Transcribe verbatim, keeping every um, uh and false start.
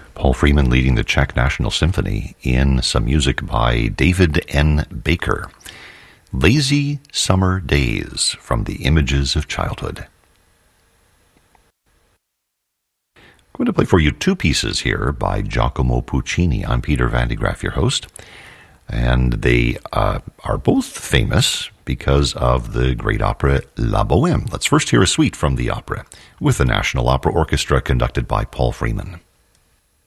Paul Freeman leading the Czech National Symphony in some music by David N. Baker. Lazy Summer Days from the Images of Childhood. I'm going to play for you two pieces here by Giacomo Puccini. I'm Peter Van de Graaff, your host, and they uh, are both famous because of the great opera La Bohème. Let's first hear a suite from the opera with the National Opera Orchestra conducted by Paul Freeman.